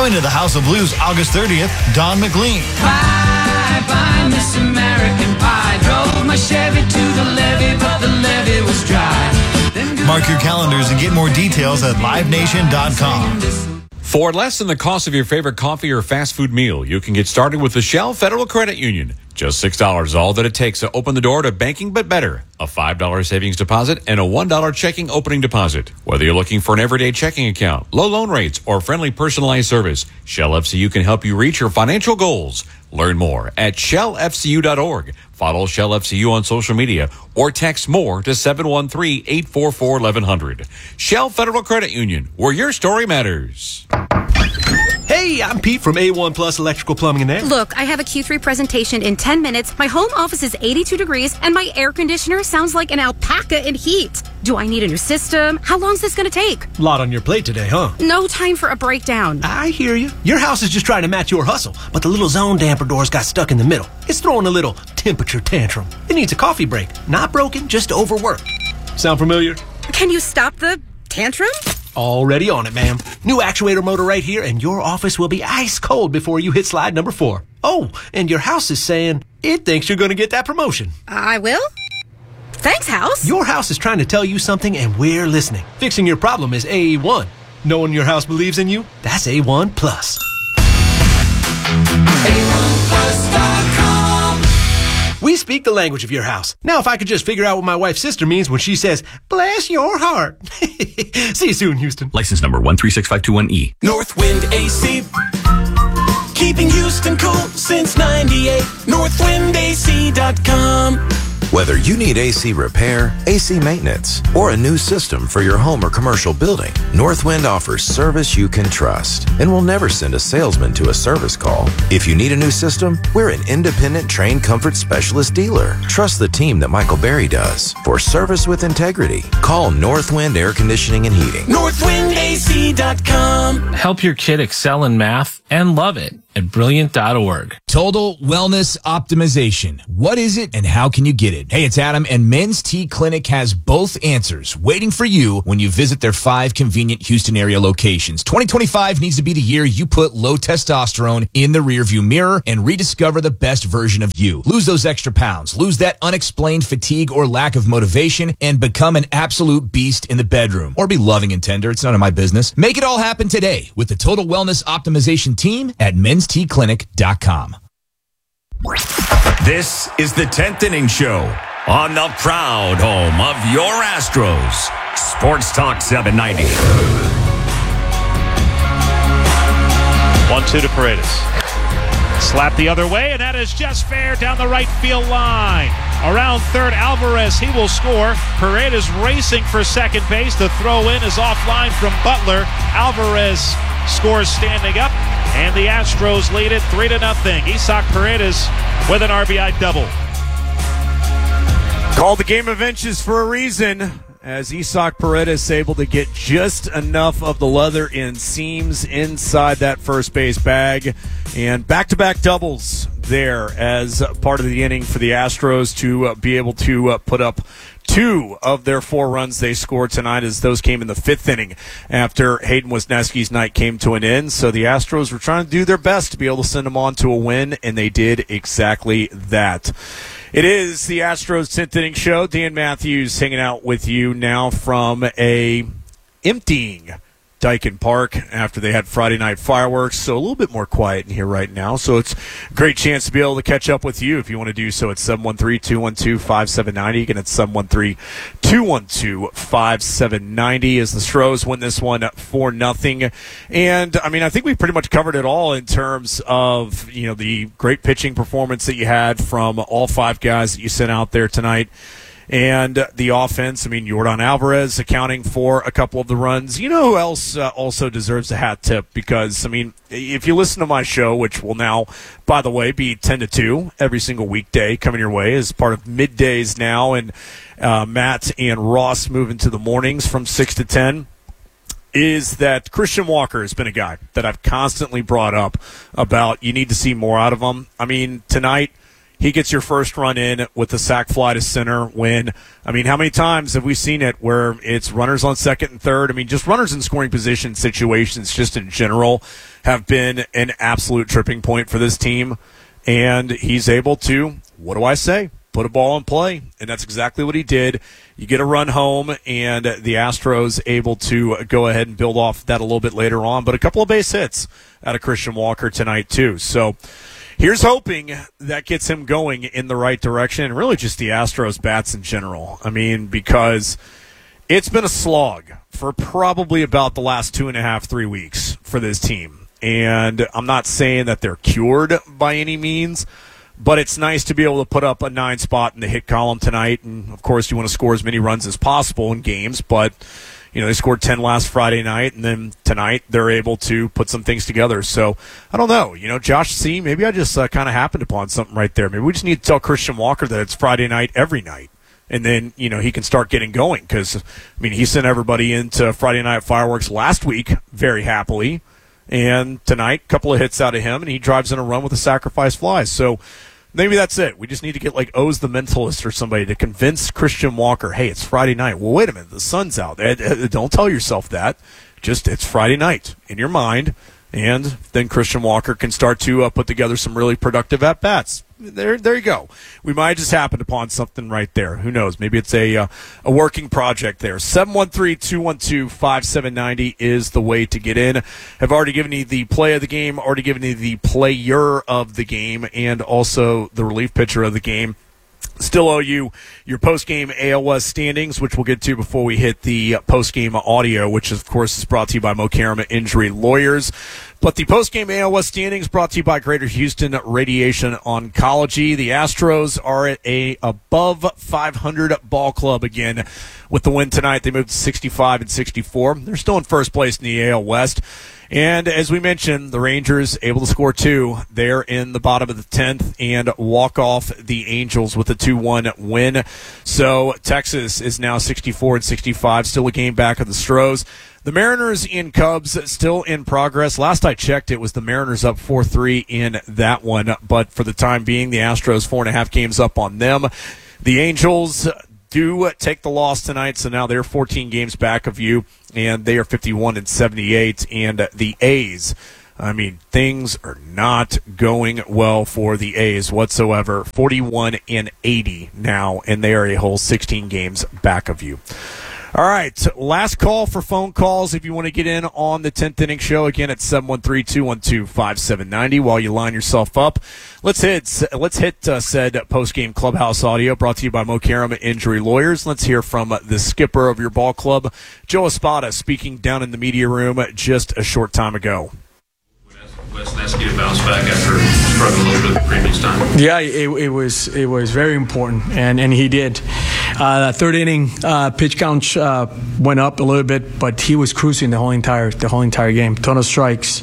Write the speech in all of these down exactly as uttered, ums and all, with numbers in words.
Coming to the House of Blues August thirtieth, Don McLean. Bye, bye, Miss American Pie. Drove my Chevy to the levee, but the levee was dry. Mark your calendars and get more details at live nation dot com. For less than the cost of your favorite coffee or fast food meal, you can get started with the Shell Federal Credit Union. Just six dollars is all that it takes to open the door to banking but better. A five dollars savings deposit and a one dollar checking opening deposit. Whether you're looking for an everyday checking account, low loan rates, or friendly personalized service, Shell F C U can help you reach your financial goals. Learn more at shell f c u dot org. Follow Shell F C U on social media or text more to seven one three, eight four four, eleven hundred. Shell Federal Credit Union, where your story matters. Hey, I'm Pete from A one Plus Electrical Plumbing and Air. Look, I have a Q three presentation in ten minutes. My home office is eighty-two degrees, and my air conditioner sounds like an alpaca in heat. Do I need a new system? How long is this going to take? Lot on your plate today, huh? No time for a breakdown. I hear you. Your house is just trying to match your hustle, but the little zone damper doors got stuck in the middle. It's throwing a little temperature tantrum. It needs a coffee break. Not broken, just overworked. Sound familiar? Can you stop the tantrum? Already on it, ma'am. New actuator motor right here, and your office will be ice cold before you hit slide number four. Oh, and your house is saying it thinks you're going to get that promotion. I will? Thanks, house. Your house is trying to tell you something, and we're listening. Fixing your problem is A one. Knowing your house believes in you, that's A one Plus. A one plus dot com. We speak the language of your house. Now, if I could just figure out what my wife's sister means when she says, bless your heart. See you soon, Houston. License number one three six five two one E. Northwind A C. Keeping Houston cool since ninety-eight. Northwind A C dot com. Whether you need A C repair, A C maintenance, or a new system for your home or commercial building, Northwind offers service you can trust and will never send a salesman to a service call. If you need a new system, we're an independent trained comfort specialist dealer. Trust the team that Michael Berry does. For service with integrity, call Northwind Air Conditioning and Heating. Northwind A C dot com. Help your kid excel in math and love it at brilliant dot org. Total Wellness Optimization. What is it and how can you get it? Hey, it's Adam, and Men's T Clinic has both answers waiting for you when you visit their five convenient Houston area locations. twenty twenty-five needs to be the year you put low testosterone in the rearview mirror and rediscover the best version of you. Lose those extra pounds, lose that unexplained fatigue or lack of motivation, and become an absolute beast in the bedroom. Or be loving and tender. It's none of my business. Make it all happen today with the Total Wellness Optimization team at men's t clinic dot com. This is the tenth Inning Show on the proud home of your Astros. Sports Talk seven ninety. one two to Paredes. Slap the other way, and that is just fair down the right field line. Around third, Alvarez, he will score. Paredes racing for second base. The throw in is offline from Butler. Alvarez scores standing up, and the Astros lead it three to nothing. Isaac Paredes with an R B I double. Called the game of inches for a reason, as Isaac Paredes able to get just enough of the leather in seams inside that first base bag, and back-to-back doubles there as part of the inning for the Astros to uh, be able to uh, put up two of their four runs they scored tonight, as those came in the fifth inning after Hayden Wisniewski's night came to an end. So the Astros were trying to do their best to be able to send them on to a win, and they did exactly that. It is the Astros tenth Inning Show. Dan Matthews hanging out with you now from a emptying Dyken Park after they had Friday night fireworks, so a little bit more quiet in here right now. So it's a great chance to be able to catch up with you if you want to do so at seven one three, two one two, five seven nine zero. Again, it's seven one three, two one two, five seven nine zero as the Stros win this one for nothing. And, I mean, I think we pretty much covered it all in terms of, you know, the great pitching performance that you had from all five guys that you sent out there tonight. And the offense, I mean, Yordan Alvarez accounting for a couple of the runs. You know who else uh, also deserves a hat tip? Because, I mean, if you listen to my show, which will now, by the way, be ten to two every single weekday coming your way as part of middays now, and uh, Matt and Ross moving to the mornings from six to ten, is that Christian Walker has been a guy that I've constantly brought up about you need to see more out of him. I mean, tonight, he gets your first run in with the sac fly to center when, I mean, how many times have we seen it where it's runners on second and third? I mean, just runners in scoring position situations just in general have been an absolute tripping point for this team. And he's able to, what do I say, put a ball in play. And that's exactly what he did. You get a run home, and the Astros able to go ahead and build off that a little bit later on. But a couple of base hits out of Christian Walker tonight, too. So here's hoping that gets him going in the right direction, and really just the Astros bats in general. I mean, because it's been a slog for probably about the last two and a half, three weeks for this team. And I'm not saying that they're cured by any means, but it's nice to be able to put up a nine spot in the hit column tonight. And, of course, you want to score as many runs as possible in games, but you know, they scored ten last Friday night, and then tonight they're able to put some things together. So, I don't know. You know, Josh C., maybe I just uh, kind of happened upon something right there. Maybe we just need to tell Christian Walker that it's Friday night every night, and then, you know, he can start getting going. Because, I mean, he sent everybody into Friday Night Fireworks last week very happily, and tonight, a couple of hits out of him, and he drives in a run with a sacrifice fly. So, maybe that's it. We just need to get like O's the Mentalist or somebody to convince Christian Walker, hey, it's Friday night. Well, wait a minute. The sun's out. Don't tell yourself that. Just it's Friday night in your mind. And then Christian Walker can start to uh, put together some really productive at-bats. There there you go. We might have just happened upon something right there. Who knows? Maybe it's a uh, a working project there. seven one three, two one two, five seven nine zero is the way to get in. I've already given you the play of the game, already given you the player of the game, and also the relief pitcher of the game. Still owe you your post-game A L West standings, which we'll get to before we hit the post-game audio, which, of course, is brought to you by Mo Karama Injury Lawyers. But the post-game A L West standings brought to you by Greater Houston Radiation Oncology. The Astros are at a above five hundred ball club again with the win tonight. They moved to sixty-five and sixty-four. They're still in first place in the A L West. And as we mentioned, the Rangers able to score two. They're in the bottom of the tenth and walk off the Angels with a two one win. So Texas is now sixty-four and sixty-five, still a game back of the Stros. The Mariners and Cubs still in progress. Last I checked, it was the Mariners up four three in that one. But for the time being, the Astros four and a half games up on them. The Angels do take the loss tonight, so now they're fourteen games back of you, and they are fifty-one and seventy-eight. And the A's, I mean, things are not going well for the A's whatsoever. forty-one and eighty now, and they are a whole sixteen games back of you. All right, last call for phone calls if you want to get in on the tenth inning show. Again, at seven one three, two one two, five seven nine zero. While you line yourself up, let's hit let's hit uh, said post-game clubhouse audio brought to you by Mo Karama Injury Lawyers. Let's hear from uh, the skipper of your ball club, Joe Espada, speaking down in the media room just a short time ago. Let's ask you to bounce back after struggling a little bit the previous time. Yeah, it, it was it was very important, and, and he did. Uh, the third inning uh, pitch count uh, went up a little bit, but he was cruising the whole entire the whole entire game. Ton of strikes.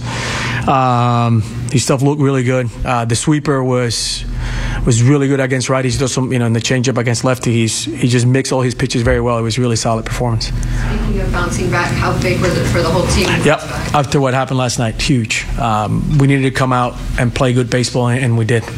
Um, his stuff looked really good. Uh, the sweeper was was really good against righties. He does some, you know, in the changeup against lefties. He just mixed all his pitches very well. It was really solid performance. Speaking of bouncing back, how big was it for the whole team? Yep. After what happened last night, huge. Um, we needed to come out and play good baseball, and we did.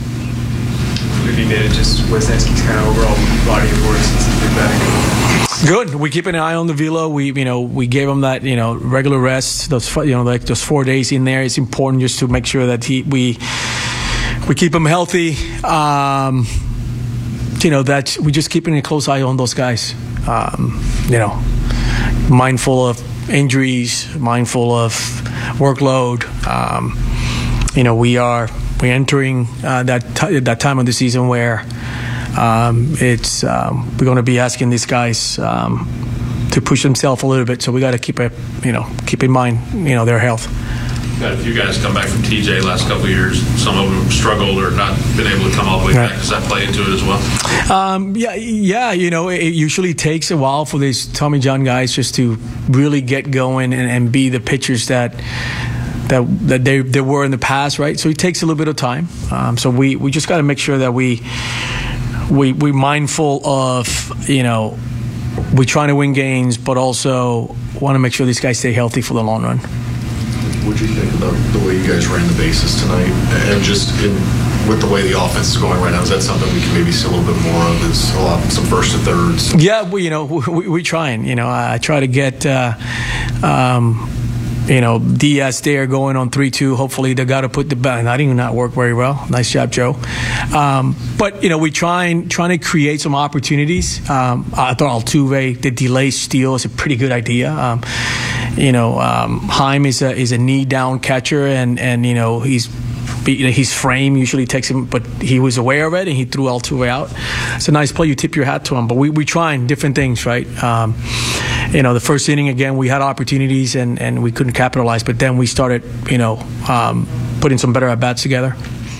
If you did, just Wisniewski's kind of overall body of work since he's been batting. Good. We keep an eye on the velo. We, you know, we gave him that, you know, regular rest. Those, you know, like those four days in there. It's important just to make sure that he, we, we keep him healthy. Um, you know, that we just keeping a close eye on those guys. Um, you know, mindful of injuries, mindful of workload. Um, you know, we are we're entering uh, that t- that time of the season where um, it's um, we're going to be asking these guys um, to push themselves a little bit. So we got to keep it, you know, keep in mind, you know, their health. We've had a few guys come back from T J last couple of years. Some of them struggled or not been able to come all the way right. back. Does that play into it as well? Um, yeah, yeah. You know, it usually takes a while for these Tommy John guys just to really get going and, and be the pitchers that that that they they were in the past, right? So it takes a little bit of time. Um, so we, we just got to make sure that we we we mindful of, you know, we're trying to win games, but also want to make sure these guys stay healthy for the long run. What do you think about the way you guys ran the bases tonight, and just in with the way the offense is going right now, is that something we can maybe see a little bit more of? Is a lot some first and thirds? Yeah, we you know we, we trying. You know, I try to get. Uh, um, You know, Diaz there going on three two. Hopefully they got to put the back. That did not work very well. Nice job, Joe. Um, but, you know, we trying trying to create some opportunities. Um, I thought Altuve, the delay steal is a pretty good idea. Um, you know, um, Heim is a is a knee down catcher, and, and you know, he's his frame usually takes him, but he was aware of it and he threw Altuve out. It's a nice play. You tip your hat to him. But we we trying different things, right? Um, you know, the first inning again, we had opportunities and, and we couldn't capitalize. But then we started, you know, um, putting some better at bats together.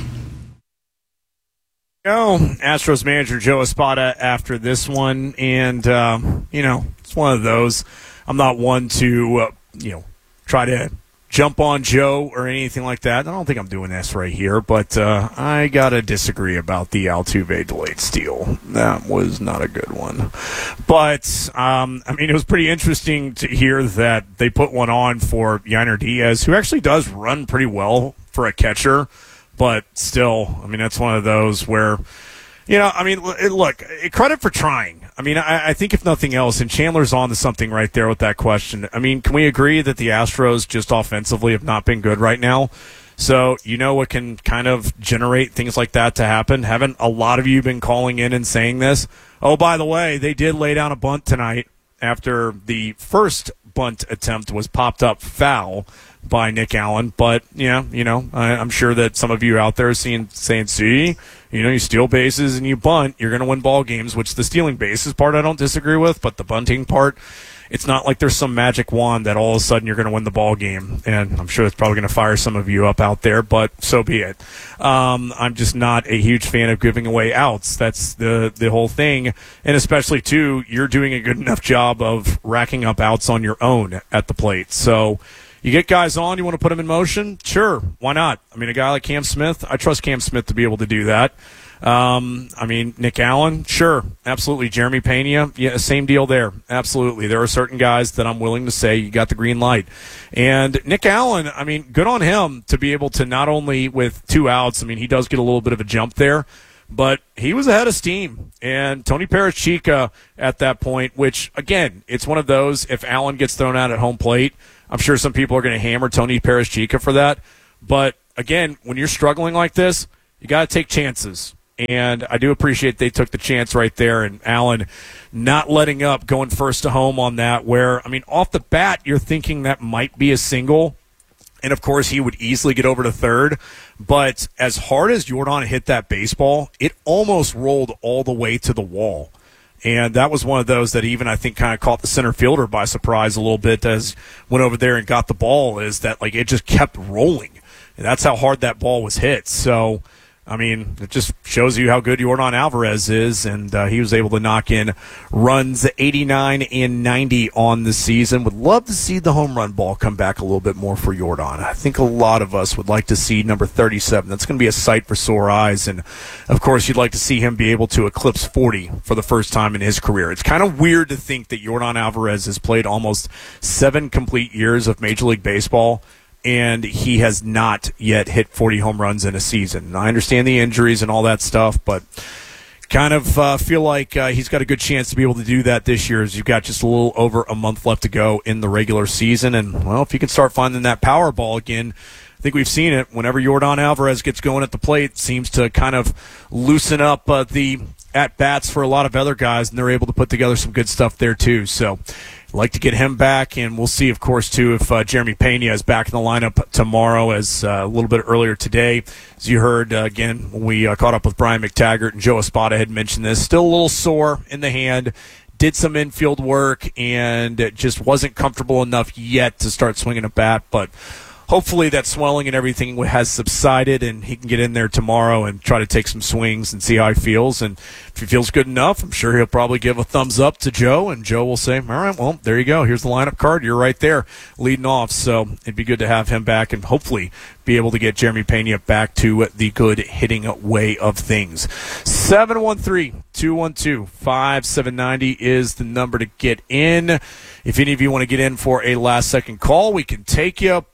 Oh, Astros manager Joe Espada after this one, and uh, you know, it's one of those. I'm not one to uh, you know try to jump on Joe or anything like that. I don't think I'm doing this right here, but uh, I gotta disagree about the Altuve delayed steal. That was not a good one. But um, I mean, it was pretty interesting to hear that they put one on for Yainer Diaz, who actually does run pretty well for a catcher. But still, I mean, that's one of those where, you know, I mean, look, credit for trying. I mean, I, I think if nothing else, and Chandler's on to something right there with that question. I mean, can we agree that the Astros just offensively have not been good right now? So, you know what can kind of generate things like that to happen? Haven't a lot of you been calling in and saying this? Oh, by the way, they did lay down a bunt tonight after the first bunt attempt was popped up foul by Nick Allen, but yeah, you know, I, I'm sure that some of you out there are seeing, saying, see, you know, you steal bases and you bunt, you're going to win ball games, which the stealing bases part I don't disagree with, but the bunting part, it's not like there's some magic wand that all of a sudden you're going to win the ball game, and I'm sure that's probably going to fire some of you up out there, but so be it. Um, I'm just not a huge fan of giving away outs. That's the, the whole thing, and especially, too, you're doing a good enough job of racking up outs on your own at the plate, so you get guys on, you want to put them in motion? Sure, why not? I mean, a guy like Cam Smith, I trust Cam Smith to be able to do that. Um, I mean, Nick Allen, sure, absolutely. Jeremy Pena, yeah, same deal there. Absolutely. There are certain guys that I'm willing to say you got the green light. And Nick Allen, I mean, good on him to be able to not only with two outs, I mean, he does get a little bit of a jump there, but he was ahead of steam. And Tony Perez-Chica at that point, which, again, it's one of those, if Allen gets thrown out at home plate, I'm sure some people are going to hammer Tony Perez-Chica for that. But, again, when you're struggling like this, you got to take chances. And I do appreciate they took the chance right there. And Allen not letting up, going first to home on that, where, I mean, off the bat, you're thinking that might be a single. And, of course, he would easily get over to third. But as hard as Jordan hit that baseball, it almost rolled all the way to the wall. And that was one of those that even I think kind of caught the center fielder by surprise a little bit as went over there and got the ball, is that, like, it just kept rolling. And that's how hard that ball was hit. So, I mean, it just shows you how good Yordan Alvarez is, and uh, he was able to knock in runs eighty-nine and ninety on the season. Would love to see the home run ball come back a little bit more for Yordan. I think a lot of us would like to see number thirty-seven. That's going to be a sight for sore eyes, and, of course, you'd like to see him be able to eclipse forty for the first time in his career. It's kind of weird to think that Yordan Alvarez has played almost seven complete years of Major League Baseball, and he has not yet hit forty home runs in a season. I understand the injuries and all that stuff, but kind of uh, feel like uh, he's got a good chance to be able to do that this year, as you've got just a little over a month left to go in the regular season. And, well, if you can start finding that power ball again, I think we've seen it. Whenever Yordan Alvarez gets going at the plate, it seems to kind of loosen up uh, the at-bats for a lot of other guys, and they're able to put together some good stuff there too. So like to get him back, and we'll see, of course, too, if uh, Jeremy Pena is back in the lineup tomorrow, as uh, a little bit earlier today. As you heard, uh, again, when we uh, caught up with Brian McTaggart, and Joe Espada had mentioned this, still a little sore in the hand, did some infield work, and it just wasn't comfortable enough yet to start swinging a bat, but hopefully that swelling and everything has subsided, and he can get in there tomorrow and try to take some swings and see how he feels. And if he feels good enough, I'm sure he'll probably give a thumbs up to Joe, and Joe will say, all right, well, there you go. Here's the lineup card. You're right there leading off. So it'd be good to have him back and hopefully be able to get Jeremy Pena back to the good hitting way of things. seven one three, two one two, five seven nine zero is the number to get in. If any of you want to get in for a last-second call, we can take you, but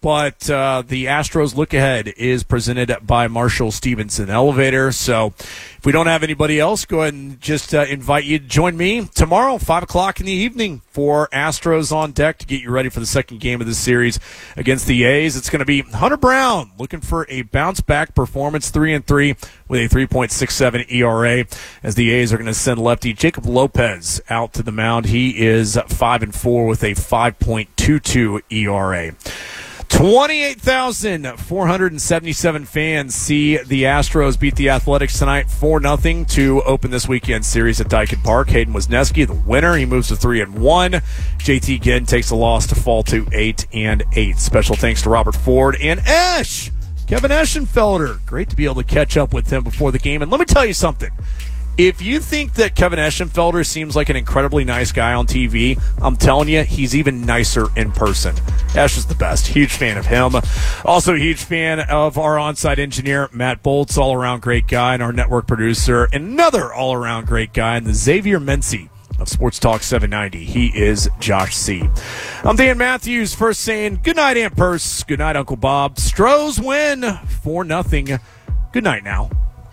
that uh, the Astros Look Ahead is presented by Marshall Stevenson Elevator. So if we don't have anybody else, go ahead and just uh, invite you to join me tomorrow, five o'clock in the evening, for Astros on deck to get you ready for the second game of the series against the A's. It's going to be Hunter Brown looking for a bounce-back performance, three and three with a three point six seven E R A, as the A's are going to send lefty Jacob Lopez out to the mound. He is five and four with a five point two two E R A. twenty-eight thousand four hundred seventy-seven fans see the Astros beat the Athletics tonight four nothing to open this weekend series at Dyken Park. Hayden Wesneski, the winner. He moves to three and one. J T Ginn takes a loss to fall to eight and eight. Special thanks to Robert Ford and Esh, Kevin Eschenfelder. Great to be able to catch up with him before the game. And let me tell you something. If you think that Kevin Eschenfelder seems like an incredibly nice guy on T V, I'm telling you, he's even nicer in person. Esh is the best. Huge fan of him. Also, huge fan of our on-site engineer, Matt Bolts, all-around great guy, and our network producer, another all-around great guy, and the Xavier Mency of Sports Talk seven ninety. He is Josh C. I'm Dan Matthews, first saying good night, Aunt Purse. Good night, Uncle Bob. Stros win four nothing. Good night now.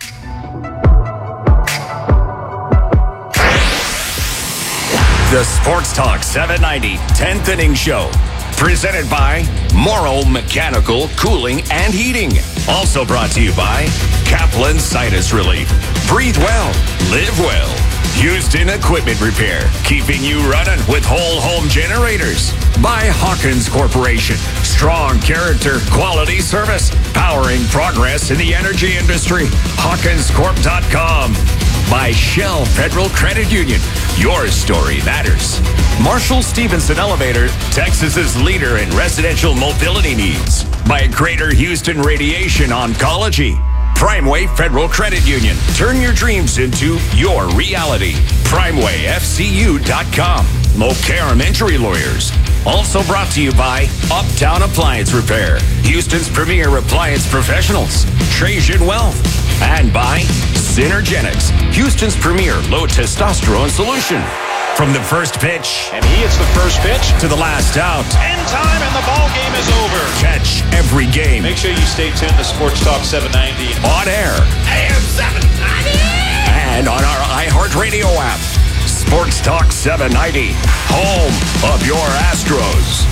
The Sports Talk seven ninety tenth Inning Show. Presented by Morrow Mechanical Cooling and Heating. Also brought to you by Kaplan Sinus Relief. Breathe well. Live well. Houston Equipment Repair. Keeping you running with whole home generators. By Hawkins Corporation. Strong character, quality service. Powering progress in the energy industry. Hawkins Corp dot com. By Shell Federal Credit Union. Your story matters. Marshall Stevenson Elevator, Texas's leader in residential mobility needs. By Greater Houston Radiation Oncology. Primeway Federal Credit Union. Turn your dreams into your reality. Primeway F C U dot com. Mokaram Injury Lawyers. Also brought to you by Uptown Appliance Repair. Houston's premier appliance professionals. Trajan Wealth. And by Synergenics, Houston's premier low testosterone solution. From the first pitch, and he hits the first pitch to the last out. End time, and the ball game is over. Catch every game. Make sure you stay tuned to Sports Talk seven ninety. On air. A M seven ninety! And on our iHeartRadio app. Sports Talk seven ninety, home of your Astros.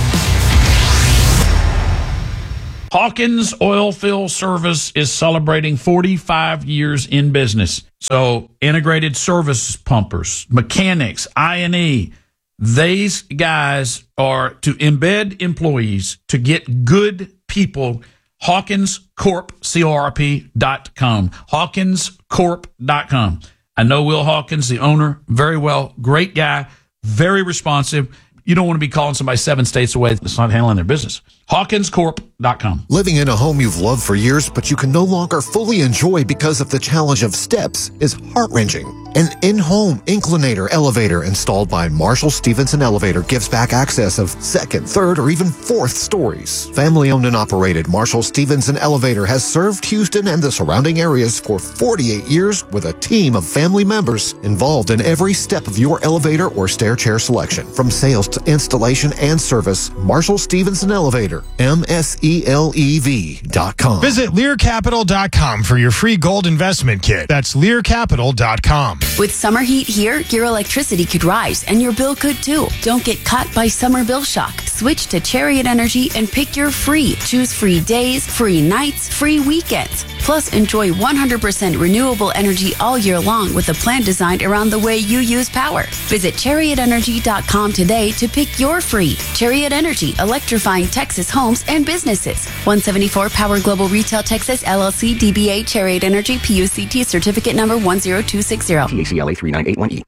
Hawkins Oilfield Service is celebrating forty-five years in business. So integrated service pumpers, mechanics, I and E, these guys are to embed employees to get good people. Hawkins Corp, C O R P dot com. Hawkins Corp dot com. I know Will Hawkins, the owner, very well, great guy, very responsive. You don't want to be calling somebody seven states away that's not handling their business. Hawkins Corp dot com. Living in a home you've loved for years, but you can no longer fully enjoy because of the challenge of steps is heart-wrenching. An in-home inclinator elevator installed by Marshall Stevenson Elevator gives back access of second, third, or even fourth stories. Family-owned and operated, Marshall Stevenson Elevator has served Houston and the surrounding areas for forty-eight years with a team of family members involved in every step of your elevator or stair chair selection. From sales to installation and service, Marshall Stevenson Elevator, M S E L E V dot com. Visit Lear Capital dot com for your free gold investment kit. That's Lear Capital dot com. With summer heat here, your electricity could rise and your bill could too. Don't get caught by summer bill shock. Switch to Chariot Energy and pick your free. Choose free days, free nights, free weekends. Plus, enjoy one hundred percent renewable energy all year long with a plan designed around the way you use power. Visit Chariot Energy dot com today to pick your free. Chariot Energy, electrifying Texas homes and businesses. one seventy-four Power Global Retail Texas, L L C, D B A, Chariot Energy, P U C T, certificate number one zero two six zero. T A C L A three nine eight one E.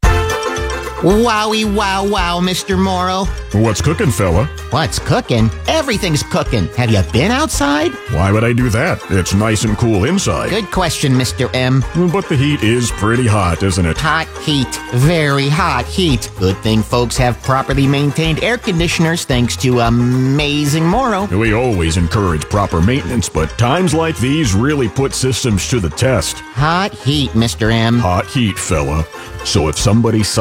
Wowie, wow, wow, Mister Morrow. What's cooking, fella? What's cooking? Everything's cooking. Have you been outside? Why would I do that? It's nice and cool inside. Good question, Mister M. But the heat is pretty hot, isn't it? Hot heat. Very hot heat. Good thing folks have properly maintained air conditioners thanks to amazing Morrow. We always encourage proper maintenance, but times like these really put systems to the test. Hot heat, Mister M. Hot heat, fella. So if somebody suddenly has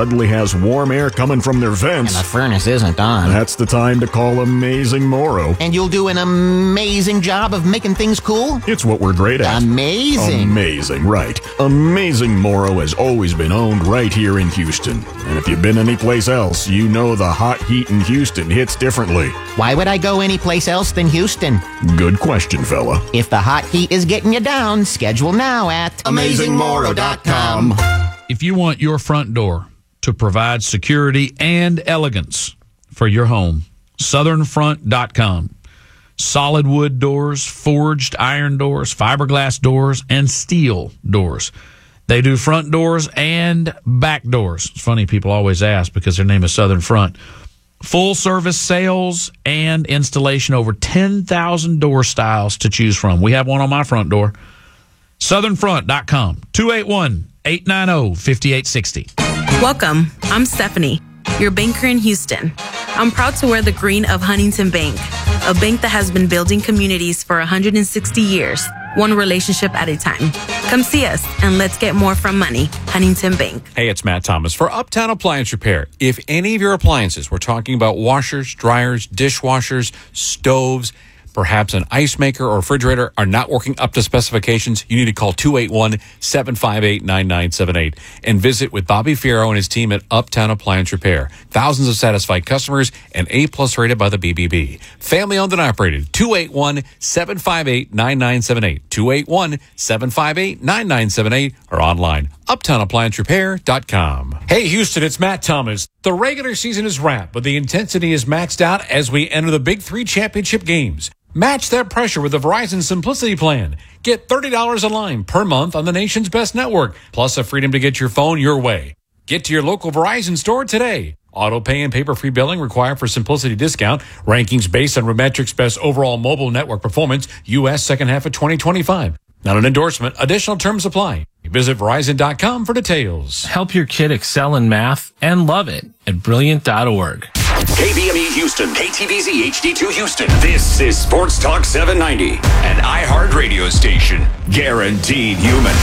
this warm air coming from their vents. And the furnace isn't on. That's the time to call Amazing Moro. And you'll do an amazing job of making things cool? It's what we're great at. Amazing. Amazing, right. Amazing Moro has always been owned right here in Houston. And if you've been anyplace else, you know the hot heat in Houston hits differently. Why would I go anyplace else than Houston? Good question, fella. If the hot heat is getting you down, schedule now at amazing moro dot com. If you want your front door to provide security and elegance for your home, southern front dot com. Solid wood doors, forged iron doors, fiberglass doors, and steel doors. They do front doors and back doors. It's funny, people always ask because their name is Southern Front. Full service sales and installation, over ten thousand door styles to choose from. We have one on my front door. southern front dot com, two eight one, eight nine zero, five eight six zero. Welcome. I'm Stephanie, your banker in Houston. I'm proud to wear the green of Huntington Bank, a bank that has been building communities for one hundred sixty years, one relationship at a time. Come see us and let's get more from money. Huntington Bank. Hey, it's Matt Thomas for Uptown Appliance Repair. If any of your appliances, we're talking about washers, dryers, dishwashers, stoves, perhaps an ice maker or refrigerator are not working up to specifications, you need to call two eight one, seven five eight, nine nine seven eight and visit with Bobby Fierro and his team at Uptown Appliance Repair. Thousands of satisfied customers and A-plus rated by the B B B. Family owned and operated. two eight one, seven five eight, nine nine seven eight. two eight one, seven five eight, nine nine seven eight or online. uptown appliance repair dot com. Hey, Houston, it's Matt Thomas. The regular season is wrapped, but the intensity is maxed out as we enter the Big Three championship games. Match that pressure with the Verizon Simplicity Plan. Get thirty dollars a line per month on the nation's best network, plus the freedom to get your phone your way. Get to your local Verizon store today. Auto pay and paper-free billing required for Simplicity discount. Rankings based on Remetric's best overall mobile network performance, U S second half of twenty twenty-five. Not an endorsement. Additional terms apply. Visit Verizon dot com for details. Help your kid excel in math and love it at brilliant dot org. K B M E Houston, K T V Z H D two Houston. This is Sports Talk seven ninety, an iHeart radio station. Guaranteed human.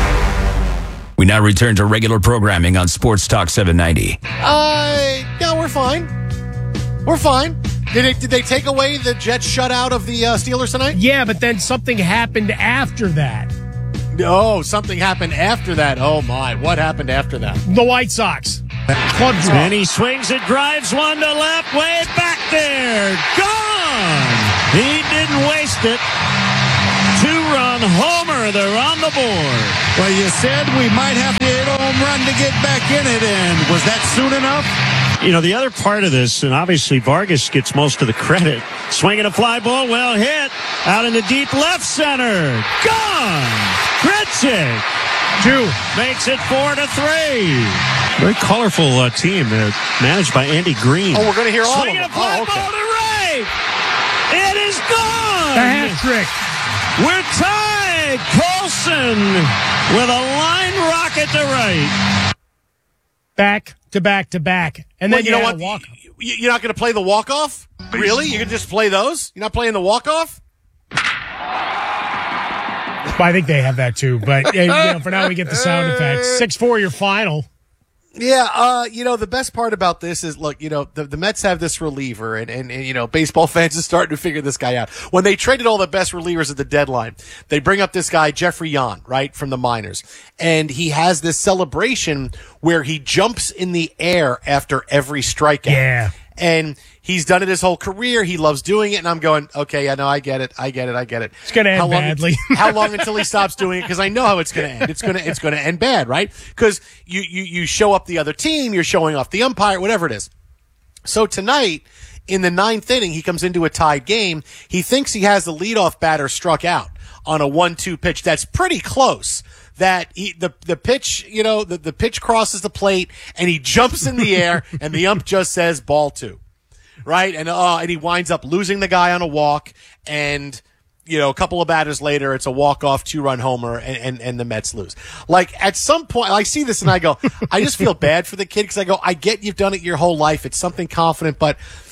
We now return to regular programming on Sports Talk seven ninety. Uh, yeah, we're fine. We're fine. Did it? Did they take away the Jets shutout of the uh, Steelers tonight? Yeah, but then something happened after that. Oh, something happened after that. Oh, my. What happened after that? The White Sox. Club draw. And he swings it, drives one to left, way back there. Gone! He didn't waste it. Two-run homer. They're on the board. Well, you said we might have to hit a home run to get back in it, and was that soon enough? You know, the other part of this, and obviously Vargas gets most of the credit, swinging a fly ball, well hit, out in the deep left center. Gone! Grichuk! Two. Makes it four to three. Very colorful uh, team uh, managed by Andy Green. Oh, we're going to hear all swinging of them. a fly oh, okay. ball to right. It is gone. The hat trick. We're tied. Colson with a line rocket to right. Back to back to back. And then well, you, you know what? Walk. You're not going to play the walk-off? Really? You can just play those? You're not playing the walk-off? I think they have that too, but you know, for now we get the sound effects. six four your final. Yeah, uh, you know, the best part about this is, look, you know, the, the Mets have this reliever, and, and, and, you know, baseball fans are starting to figure this guy out. When they traded all the best relievers at the deadline, they bring up this guy, Jeffrey Yan, right, from the minors. And he has this celebration where he jumps in the air after every strikeout. Yeah. And he's done it his whole career. He loves doing it. And I'm going, okay, I know, I get it. I get it. I get it. It's going to end how long, badly. How long until he stops doing it? Because I know how it's going to end. It's going to, it's going to end bad, right? Because you, you, you show up the other team, you're showing off the umpire, whatever it is. So tonight, in the ninth inning, he comes into a tied game. He thinks he has the leadoff batter struck out on a one two pitch that's pretty close. That he, the the pitch, you know, the, the pitch crosses the plate and he jumps in the air and the ump just says ball two, right? And uh, and he winds up losing the guy on a walk, and you know, a couple of batters later, it's a walk off two run homer, and, and and the Mets lose. Like at some point, I see this and I go, I just feel bad for the kid because I go, I get you've done it your whole life. It's something confident, but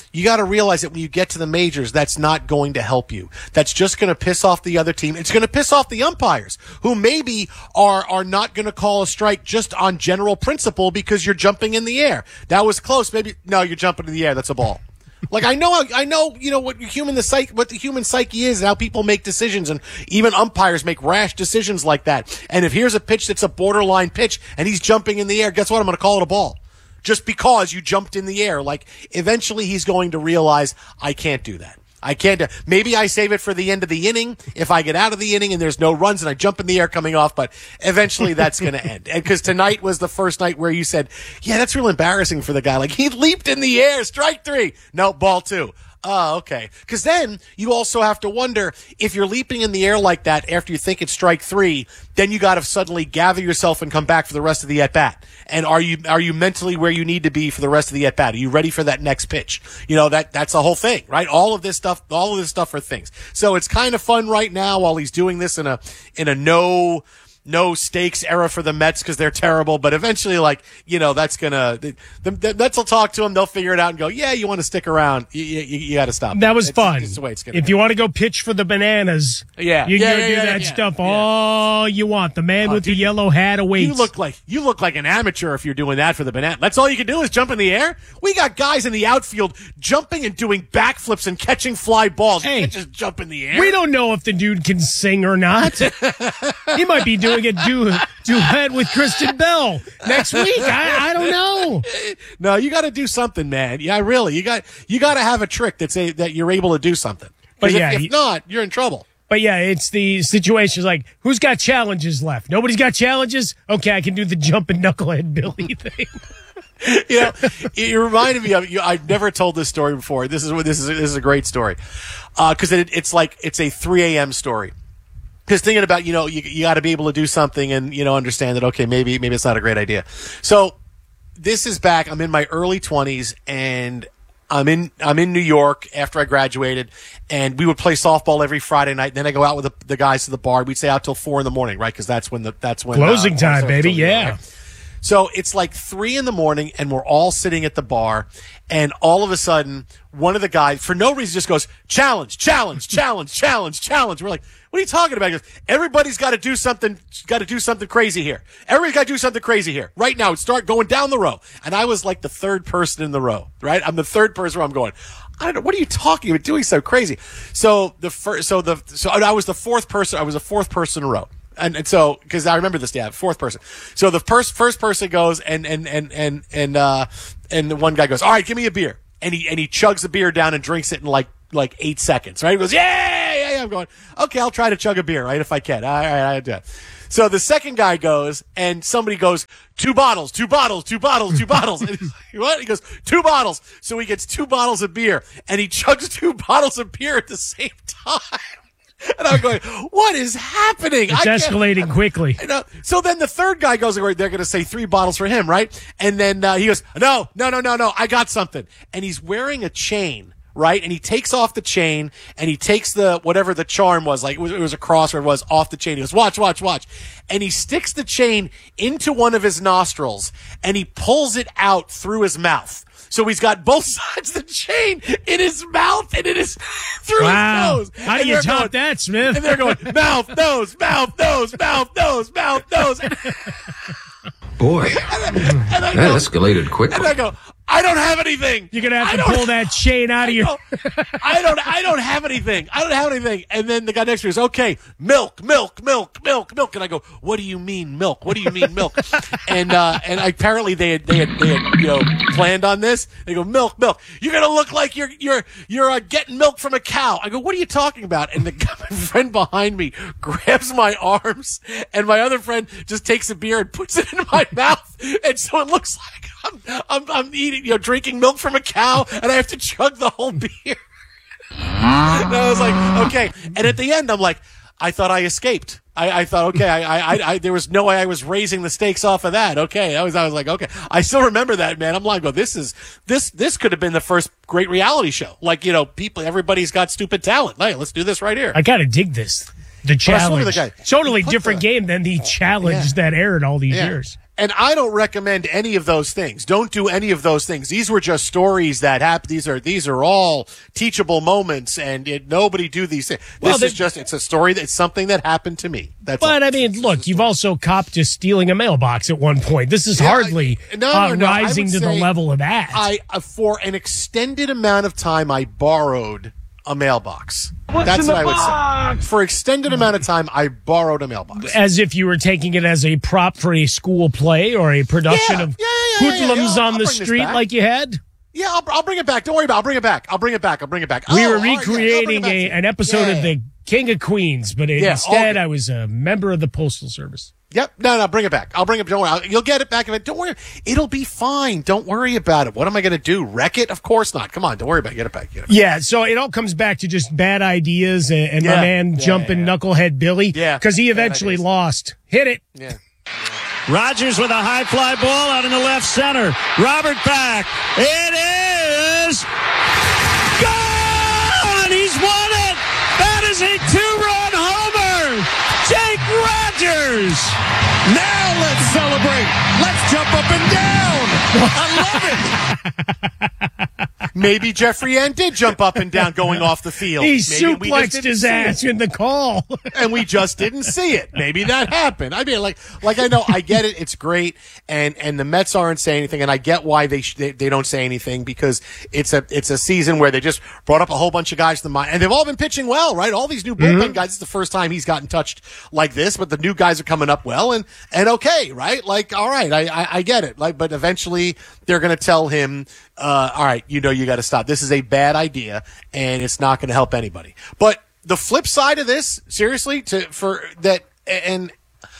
you got to realize that when you get to the majors, that's not going to help you. That's just going to piss off the other team. It's going to piss off the umpires who maybe are are not going to call a strike just on general principle because you're jumping in the air. That was close. Maybe no, you're jumping in the air. That's a ball. Like I know, I know, you know what human the psyche, what the human psyche is, and how people make decisions, and even umpires make rash decisions like that. And if here's a pitch that's a borderline pitch, and he's jumping in the air, guess what? I'm going to call it a ball, just because you jumped in the air. Like eventually, he's going to realize I can't do that. I can't. Maybe I save it for the end of the inning if I get out of the inning and there's no runs and I jump in the air coming off. But eventually, that's going to end. And because tonight was the first night where you said, "Yeah, that's real embarrassing for the guy." Like he leaped in the air, strike three, no ball two. Oh, okay. Because then you also have to wonder if you're leaping in the air like that after you think it's strike three, then you got to suddenly gather yourself and come back for the rest of the at bat. And are you are you mentally where you need to be for the rest of the at bat? Are you ready for that next pitch? You know that that's the whole thing, right? All of this stuff, all of this stuff are things. So it's kind of fun right now while he's doing this in a in a no. no stakes era for the Mets because they're terrible, but eventually, like, you know, that's gonna, the, the, the Mets will talk to him, they'll figure it out and go, yeah, you want to stick around, you, you, you got to stop. That was it's, fun. It's the way it's gonna if be. you want to go pitch for the Bananas, yeah, you can yeah, go yeah, do yeah, that yeah, stuff yeah. all you want. The man Oh, with dude, the yellow hat awaits. You look like, you look like an amateur if you're doing that for the Banana. That's all you can do is jump in the air? We got guys in the outfield jumping and doing backflips and catching fly balls. Hey, you can't just jump in the air. We don't know if the dude can sing or not. He might be doing a du- duet with Kristen Bell next week. I, I don't know. No, you got to do something, man. Yeah, really. You got you got to have a trick that's a, that you're able to do something. But But yeah, if, if you- not, you're in trouble. But yeah, it's the situations like, who's got challenges left? Nobody's got challenges? Okay, I can do the jumping knucklehead Billy thing. You know, it reminded me of you. I've never told this story before. This is what this is. This is a great story because it, it's like it's a three a.m. story. Because thinking about, you know, you, you got to be able to do something and, you know, understand that, okay, maybe maybe it's not a great idea. So this is back. I'm in my early twenties, and I'm in I'm in New York after I graduated, and we would play softball every Friday night. Then I go out with the, the guys to the bar. We'd stay out till four in the morning, right? Because that's when the that's when Closing uh, time, baby. right? Yeah. So it's like three in the morning, and we're all sitting at the bar, and all of a sudden, one of the guys, for no reason, just goes, challenge, challenge, challenge, challenge, challenge. We're like, what are you talking about? He goes, everybody's got to do something, got to do something crazy here. Everybody's got to do something crazy here. Right now, start going down the row. And I was like the third person in the row, right? I'm the third person where I'm going, I don't know, what are you talking about, doing so crazy? So the first, so the, so I was the fourth person, I was the fourth person in a row. And, and so, because I remember this, yeah, fourth person. So the first first person goes, and and and and and uh, and the one guy goes, all right, give me a beer, and he and he chugs the beer down and drinks it in like like eight seconds, right? He goes, yeah, yeah, yeah. I'm going, okay, I'll try to chug a beer, right, if I can. All right, I do it. So the second guy goes, and somebody goes, two bottles, two bottles, two bottles, two bottles. And he's like, what? He goes, two bottles. So he gets two bottles of beer, and he chugs two bottles of beer at the same time. And I'm going, what is happening? It's escalating quickly. You know, so then the third guy goes, they're going to say three bottles for him, right? And then uh, he goes, no, no, no, no, no, I got something. And he's wearing a chain, right? And he takes off the chain, and he takes the, whatever the charm was, like it was, it was a cross or it was, off the chain. He goes, watch, watch, watch. And he sticks the chain into one of his nostrils, and he pulls it out through his mouth. So he's got both sides of the chain in his mouth and in his through Wow. his nose. How do And you they're top going- that, Smith? And they're going mouth, nose, mouth, nose, mouth, nose, mouth, nose. And, Boy, and I that go, escalated quickly. and I go, I don't have anything. You're gonna I have to don't- pull that chain out of your. I don't, I don't have anything. I don't have anything. And then the guy next to me goes, okay, milk, milk, milk, milk, milk. And I go, what do you mean milk? What do you mean milk? and, uh, and apparently they had, they had, they had, you know, planned on this. They go, milk, milk. You're going to look like you're, you're, you're uh, getting milk from a cow. I go, what are you talking about? And the guy, my friend behind me grabs my arms, and my other friend just takes a beer and puts it in my mouth. And so it looks like I'm, I'm, I'm eating, you know, drinking milk from a cow, and I have to chug the whole beer. And I was like, okay. And at the end, I'm like, I thought I escaped. I, I thought, okay, I, I, I, there was no way I was raising the stakes off of that. Okay. I was, I was like, okay. I still remember that, man. I'm like, well, this is, this, this could have been the first great reality show. Like, you know, people, everybody's got stupid talent. Hey, let's do this right here. I gotta dig this. The But I swear to challenge. the guy, Totally he put different the- game than the challenge Yeah. that aired all these Yeah. years. And I don't recommend any of those things. Don't do any of those things. These were just stories that happened. These are these are all teachable moments, and it, nobody do these things. Well, this they, is just it's a story that's something that happened to me. That's but all. I mean, look, you've also copped to stealing a mailbox at one point. This is Yeah, hardly I, no, uh, no, no, I rising would to the say level of that. I uh, for an extended amount of time, I borrowed a mailbox. What's That's in what the I would box? say. For extended amount of time, I borrowed a mailbox. As if you were taking it as a prop for a school play or a production Yeah, of yeah, yeah, yeah, hoodlums yeah. I'll- on I'll the bring this street back. like you had. Yeah, I'll, I'll bring it back. Don't worry about it. I'll bring it back. I'll bring it back. I'll bring it back. We Oh, were all right, yeah, I'll bring recreating it back. a, an episode Yeah. of the King of Queens, but Yeah, instead all I was a member of the Postal Service. Yep. No, no, bring it back. I'll bring it. Don't worry. I'll, you'll get it back. Don't worry. It'll be fine. Don't worry about it. What am I going to do? Wreck it? Of course not. Come on. Don't worry about it. Get it back. Get it back. Yeah, so it all comes back to just bad ideas and, and my Yeah. man Yeah, jumping yeah, Knucklehead Billy. Yeah. Because he Bad eventually ideas. lost. Hit it. Yeah. Rogers with a high fly ball out in the left center. Robert back. It is gone! He's won it! That is a two-run homer! Jake Rogers! Now let's celebrate. Let's jump up and down. I love it. Maybe Jeffrey Ann did jump up and down going off the field. He Maybe we just suplexed didn't his see ass it. in the call. And we just didn't see it. Maybe that happened. I mean, like, like I know, I get it. It's great, and and the Mets aren't saying anything, and I get why they sh- they, they don't say anything because it's a it's a season where they just brought up a whole bunch of guys to the mind, and they've all been pitching well, right? All these new bullpen Mm-hmm. guys. It's the first time he's gotten touched like this, but the new guys are coming up well, and and okay, right? Like, all right, I I, I get it. Like, but eventually they're going to tell him, uh, all right, you know, you got to stop. This is a bad idea, and it's not going to help anybody. But the flip side of this, seriously, to for that, and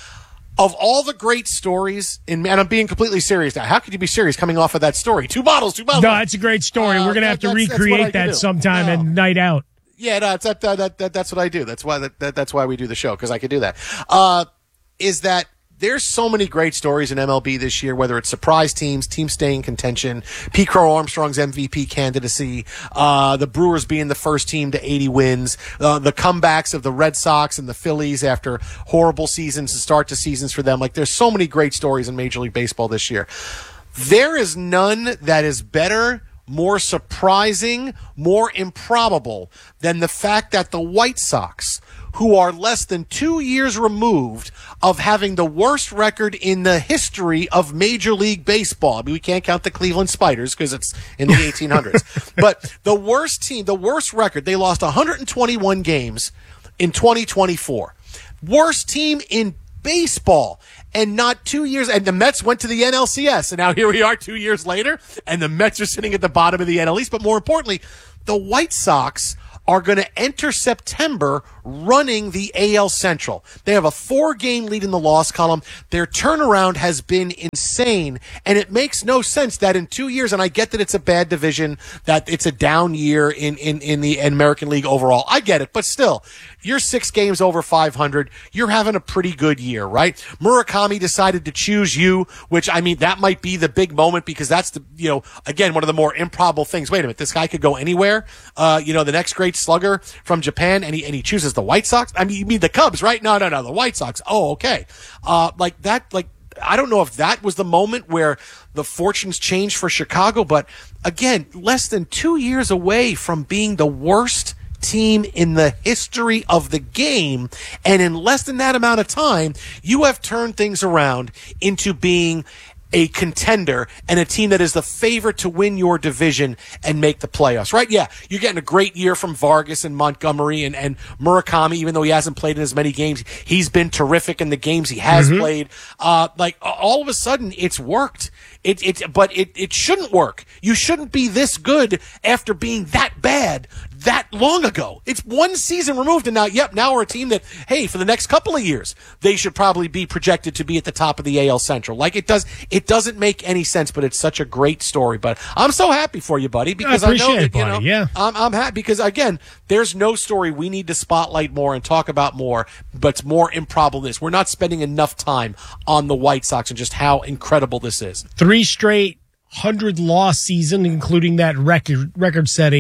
of all the great stories, in, and I'm being completely serious now. How could you be serious coming off of that story? Two bottles, two bottles. No, it's a great story. Uh, We're going to have that- to that's- that's what I recreate can that do. sometime No. and night out. Yeah, no, it's that, that, that, that's what I do. That's why that, that that's why we do the show, because I could do that. Uh, is that there's so many great stories in M L B this year, whether it's surprise teams, teams staying in contention, Pete Crow Armstrong's M V P candidacy, uh, the Brewers being the first team to eighty wins, uh, the comebacks of the Red Sox and the Phillies after horrible seasons and start to seasons for them. Like, there's so many great stories in Major League Baseball this year. There is none that is better, more surprising, more improbable than the fact that the White Sox, who are less than two years removed of having the worst record in the history of Major League Baseball. I mean, we can't count the Cleveland Spiders because it's in the eighteen hundreds. But the worst team, the worst record, they lost one hundred twenty-one games in twenty twenty-four. Worst team in baseball. And not two years, and the Mets went to the N L C S, and now here we are two years later, and the Mets are sitting at the bottom of the N L East. But more importantly, the White Sox are going to enter September running the A L Central. They have a four-game lead in the loss column. Their turnaround has been insane, and it makes no sense that in two years, and I get that it's a bad division, that it's a down year in, in, in the American League overall. I get it, but still, you're six games over five hundred. You're having a pretty good year, right? Murakami decided to choose you, which, I mean, that might be the big moment because that's the, you know, again, one of the more improbable things. Wait a minute, this guy could go anywhere. Uh, you know, the next great slugger from Japan, and he, and he chooses the White Sox. I mean, you mean the Cubs, right? No, no, no, the White Sox. Oh, okay. Uh, like that, like, I don't know if that was the moment where the fortunes changed for Chicago, but again, less than two years away from being the worst team in the history of the game, and in less than that amount of time, you have turned things around into being a contender and a team that is the favorite to win your division and make the playoffs, right? Yeah, you're getting a great year from Vargas and Montgomery and, and Murakami, even though he hasn't played in as many games. He's been terrific in the games he has Mm-hmm. played. Uh, like, all of a sudden, it's worked. It, it, but it, it shouldn't work. You shouldn't be this good after being that bad that long ago. It's one season removed, and now, yep, now we're a team that, hey, for the next couple of years, they should probably be projected to be at the top of the A L Central. Like, it does, it doesn't make any sense, but it's such a great story. But I'm so happy for you, buddy, because I, appreciate know that, it, you know, buddy, yeah. I'm, I'm happy because, again, there's no story we need to spotlight more and talk about more, but it's more improbable than this. We're not spending enough time on the White Sox and just how incredible this is. Three straight hundred loss season, including that record record setting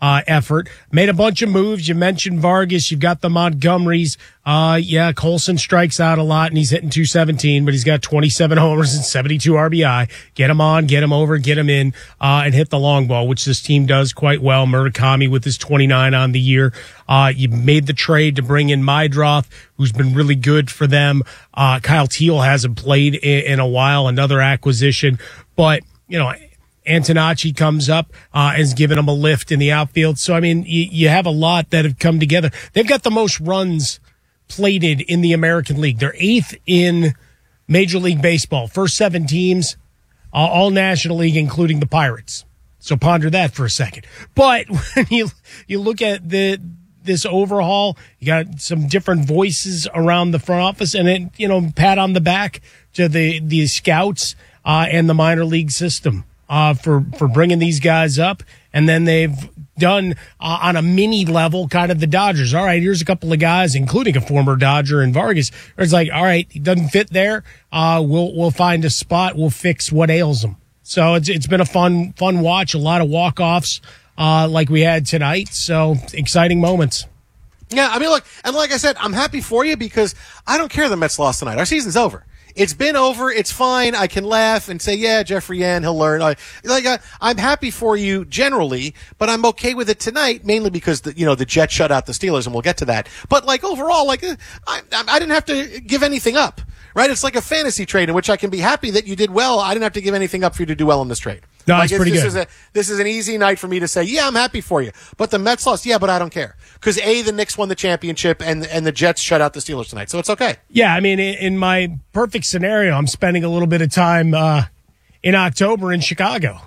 uh, effort. Made a bunch of moves. You mentioned Vargas. You've got the Montgomerys. Uh, yeah, Colson strikes out a lot, and he's hitting two seventeen, but he's got twenty-seven homers and seventy-two R B I. Get him on, get him over, get him in, uh, and hit the long ball, which this team does quite well. Murakami with his twenty-nine on the year. Uh, you made the trade to bring in Mydroth, who's been really good for them. Uh, Kyle Teal hasn't played in, in a while, another acquisition, but, you know, Antonacci comes up uh, and has given them a lift in the outfield. So, I mean, you, you have a lot that have come together. They've got the most runs plated in the American League. They're eighth in Major League Baseball. First seven teams, uh, all National League, including the Pirates. So ponder that for a second. But when you you look at the this overhaul, you got some different voices around the front office, and it, you know, pat on the back to the the scouts uh, and the minor league system uh, for for bringing these guys up, and then they've done uh, on a mini level, kind of the Dodgers. All right, here's a couple of guys, including a former Dodger and Vargas. It's like, all right, he doesn't fit there. Uh, we'll we'll find a spot. We'll fix what ails him. So it's it's been a fun fun watch. A lot of walk offs uh, like we had tonight. So exciting moments. Yeah, I mean, look, and like I said, I'm happy for you because I don't care the Mets lost tonight. Our season's over. It's been over. It's fine. I can laugh and say, yeah, Jeffrey Yan, he'll learn. I, like, I, I'm happy for you generally, but I'm okay with it tonight, mainly because, the, you know, the Jets shut out the Steelers, and we'll get to that. But, like, overall, like, I, I, I didn't have to give anything up, right? It's like a fantasy trade in which I can be happy that you did well. I didn't have to give anything up for you to do well in this trade. No, like, it's pretty this good. Is a, this is an easy night for me to say, yeah, I'm happy for you. But the Mets lost. Yeah, but I don't care. Because, A, the Knicks won the championship, and and the Jets shut out the Steelers tonight. So it's okay. Yeah, I mean, in, in my perfect scenario, I'm spending a little bit of time uh, in October in Chicago.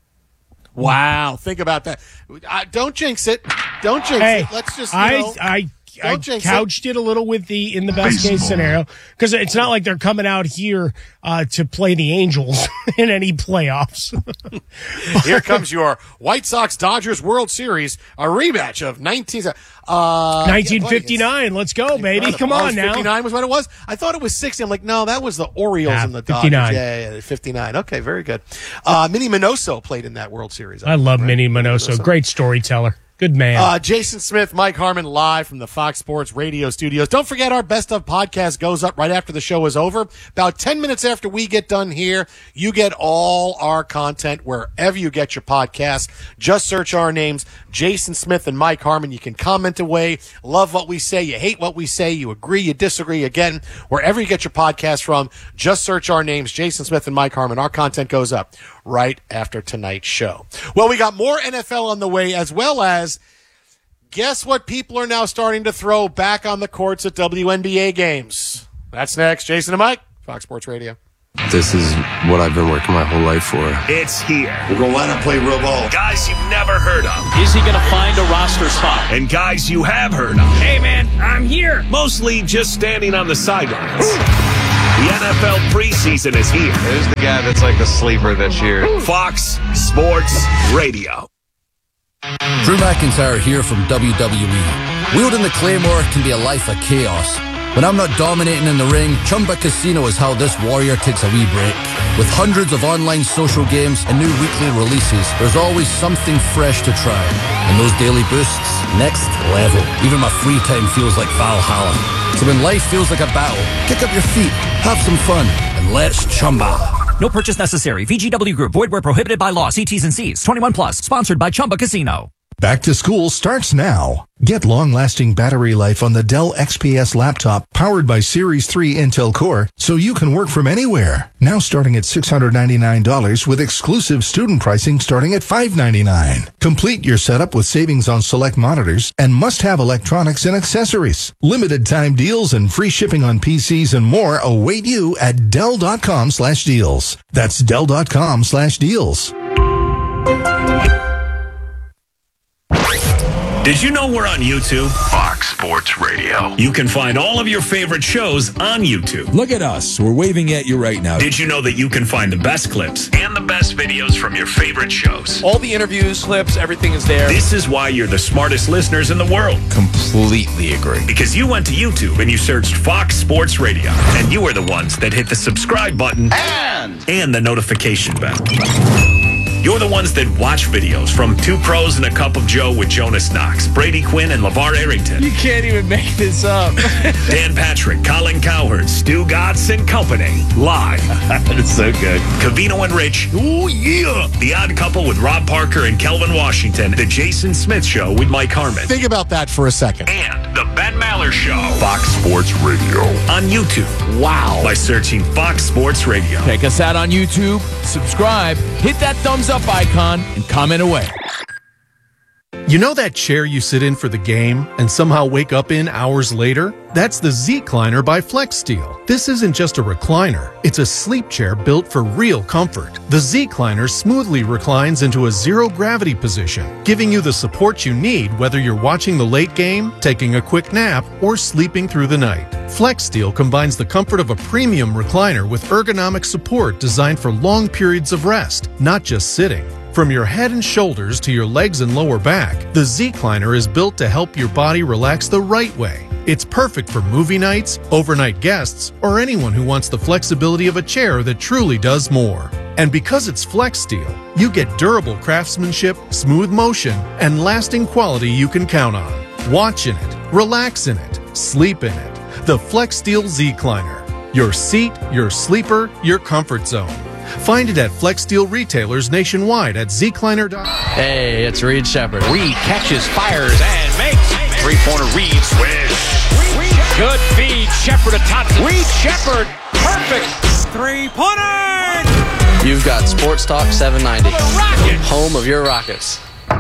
Wow. Think about that. Uh, don't jinx it. Don't jinx hey, it. Let's just, you I, know, I, I jinx couched it. it a little with the in the best Baseball. case scenario, because it's not like they're coming out here uh, to play the Angels in any playoffs. Here comes your White Sox Dodgers World Series, a rematch of nineteen uh, nineteen fifty-nine. Let's go, baby! Come on now. fifty-nine was what it was. I thought it was sixty. I'm like, no, that was the Orioles nah, and the Dodgers. fifty-nine. Yeah, yeah, yeah, fifty-nine. Okay, very good. Uh, Minnie Minoso played in that World Series. I, I love right? Minnie Minoso. Great storyteller. Good man. Uh, Jason Smith, Mike Harmon, live from the Fox Sports Radio studios. Don't forget our Best of podcast goes up right after the show is over. About ten minutes after we get done here, you get all our content wherever you get your podcasts. Just search our names, Jason Smith and Mike Harmon. You can comment away. Love what we say. You hate what we say. You agree. You disagree. Again, wherever you get your podcast from, just search our names, Jason Smith and Mike Harmon. Our content goes up right after tonight's show. Well, we got more N F L on the way, as well as guess what people are now starting to throw back on the courts at W N B A games. That's next. Jason and Mike, Fox Sports Radio. This is what I've been working my whole life for. It's here. We're going to line up, play real ball. Guys you've never heard of. Is he going to find a roster spot? And guys you have heard of. Hey, man, I'm here. Mostly just standing on the sidelines. The N F L preseason is here. Who's the guy that's like the sleeper this year? Fox Sports Radio. Drew McIntyre here from W W E. Wielding the Claymore can be a life of chaos. When I'm not dominating in the ring, Chumba Casino is how this warrior takes a wee break. With hundreds of online social games and new weekly releases, there's always something fresh to try. And those daily boosts, next level. Even my free time feels like Valhalla. So when life feels like a battle, kick up your feet, have some fun, and let's Chumba. No purchase necessary. V G W Group. Void where prohibited by law. See T's and C's. twenty-one plus. Sponsored by Chumba Casino. Back to school starts now. Get long-lasting battery life on the Dell X P S laptop powered by Series three Intel Core so you can work from anywhere. Now starting at six hundred ninety-nine dollars with exclusive student pricing starting at five hundred ninety-nine dollars. Complete your setup with savings on select monitors and must-have electronics and accessories. Limited time deals and free shipping on P Cs and more await you at Dell.com slash deals. That's Dell.com slash deals. Did you know we're on YouTube? Fox Sports Radio. You can find all of your favorite shows on YouTube. Look at us. We're waving at you right now. Did you know that you can find the best clips and the best videos from your favorite shows? All the interviews, clips, everything is there. This is why you're the smartest listeners in the world. Completely agree. Because you went to YouTube and you searched Fox Sports Radio. And you are the ones that hit the subscribe button and, and the notification bell. You're the ones that watch videos from Two Pros and a Cup of Joe with Jonas Knox, Brady Quinn, and LeVar Arrington. You can't even make this up. Dan Patrick, Colin Cowherd, Stu Gatz, and company. Live. It's so good. Cavino and Rich. Oh, yeah. The Odd Couple with Rob Parker and Kelvin Washington. The Jason Smith Show with Mike Harmon. Think about that for a second. And The Ben Maller Show. Fox Sports Radio. On YouTube. Wow. By searching Fox Sports Radio. Check us out on YouTube. Subscribe. Hit that thumbs up icon and comment away. You know that chair you sit in for the game and somehow wake up in hours later? That's the Z-Cliner by FlexSteel. This isn't just a recliner. It's a sleep chair built for real comfort. The Z-Cliner smoothly reclines into a zero-gravity position, giving you the support you need whether you're watching the late game, taking a quick nap, or sleeping through the night. FlexSteel combines the comfort of a premium recliner with ergonomic support designed for long periods of rest, not just sitting. From your head and shoulders to your legs and lower back, the Z-Cliner is built to help your body relax the right way. It's perfect for movie nights, overnight guests, or anyone who wants the flexibility of a chair that truly does more. And because it's FlexSteel, you get durable craftsmanship, smooth motion, and lasting quality you can count on. Watch in it, relax in it, sleep in it. The FlexSteel Z-Cliner. Your seat, your sleeper, your comfort zone. Find it at FlexSteel retailers nationwide at zcliner dot com. Hey, it's Reed Shepard. Reed catches, fires, and makes. Three-pointer Reed swish. Good feed. Shepard to Thompson. Reed Shepard. Perfect. Three-pointer. You've got Sports Talk seven ninety. Home of your Rockets.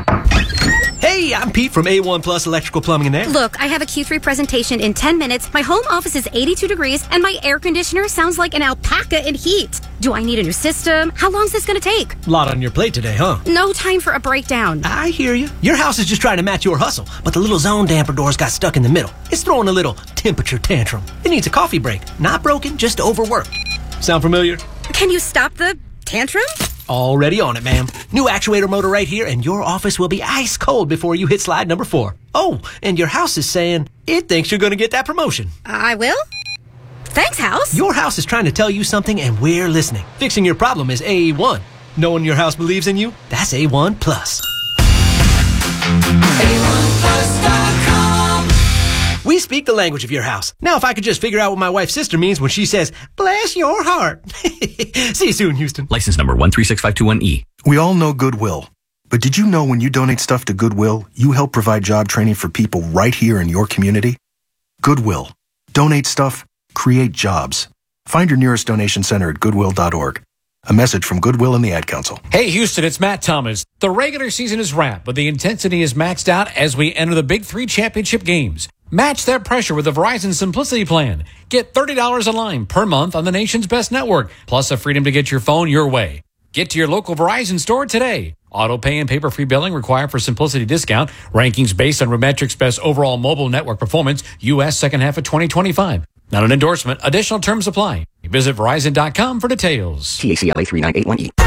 Hey, I'm Pete from A one Plus Electrical Plumbing and Air. Look, I have a Q three presentation in ten minutes. My home office is eighty-two degrees, and my air conditioner sounds like an alpaca in heat. Do I need a new system? How long is this going to take? A lot on your plate today, huh? No time for a breakdown. I hear you. Your house is just trying to match your hustle, but the little zone damper doors got stuck in the middle. It's throwing a little temperature tantrum. It needs a coffee break. Not broken, just overworked. Sound familiar? Can you stop the tantrum? Already on it, ma'am. New actuator motor right here, and your office will be ice cold before you hit slide number four. Oh, and your house is saying it thinks you're going to get that promotion. I will? Thanks, house. Your house is trying to tell you something, and we're listening. Fixing your problem is A one. Knowing your house believes in you, that's A one Plus. A one plus dot com. We speak the language of your house. Now, if I could just figure out what my wife's sister means when she says, bless your heart. See you soon, Houston. License number one three six five two one E. We all know Goodwill. But did you know when you donate stuff to Goodwill, you help provide job training for people right here in your community? Goodwill. Donate stuff, create jobs. Find your nearest donation center at goodwill dot org. A message from Goodwill and the Ad Council. Hey, Houston, it's Matt Thomas. The regular season is wrapped, but the intensity is maxed out as we enter the Big Three championship games. Match that pressure with the Verizon Simplicity Plan. Get thirty dollars a line per month on the nation's best network, plus the freedom to get your phone your way. Get to your local Verizon store today. Auto pay and paper-free billing required for Simplicity discount. Rankings based on Remetric's best overall mobile network performance, U S second half of twenty twenty-five. Not an endorsement. Additional terms apply. Visit Verizon dot com for details. T A C L A three nine eight one E.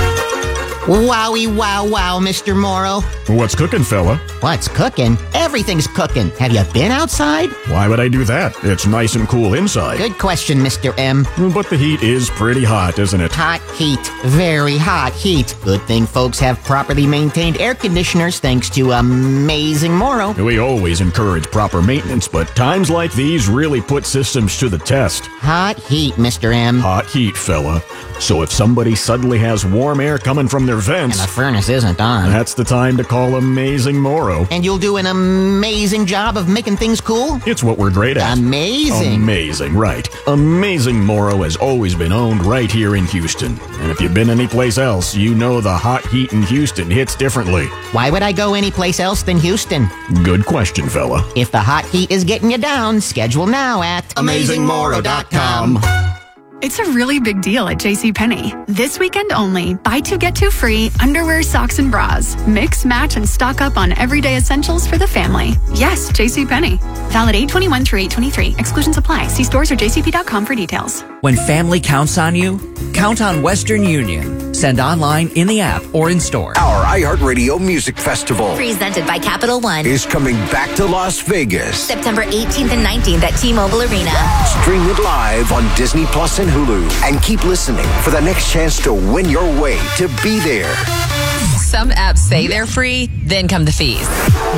Wowie, wow, wow, Mister Morrow. What's cooking, fella? What's cooking? Everything's cooking. Have you been outside? Why would I do that? It's nice and cool inside. Good question, Mister M. But the heat is pretty hot, isn't it? Hot heat. Very hot heat. Good thing folks have properly maintained air conditioners thanks to Amazing Morrow. We always encourage proper maintenance, but times like these really put systems to the test. Hot heat, Mister M. Hot heat, fella. So if somebody suddenly has warm air coming from their vents, and the furnace isn't on, that's the time to call Amazing Morrow. And you'll do an amazing job of making things cool? It's what we're great at. Amazing. Amazing, right. Amazing Morrow has always been owned right here in Houston. And if you've been anyplace else, you know the hot heat in Houston hits differently. Why would I go anyplace else than Houston? Good question, fella. If the hot heat is getting you down, schedule now at amazing morrow dot com. It's a really big deal at JCPenney. This weekend only, buy two, get two free, underwear, socks, and bras. Mix, match, and stock up on everyday essentials for the family. Yes, JCPenney. Valid eight twenty-one through eight twenty-three. Exclusions apply. See stores or j c p dot com for details. When family counts on you, count on Western Union. Send online, in the app, or in store. Our iHeartRadio Music Festival, presented by Capital One, is coming back to Las Vegas. September eighteenth and nineteenth at T-Mobile Arena. Stream it live on Disney Plus and Hulu. And keep listening for the next chance to win your way to be there. apps say they're free, then come the fees.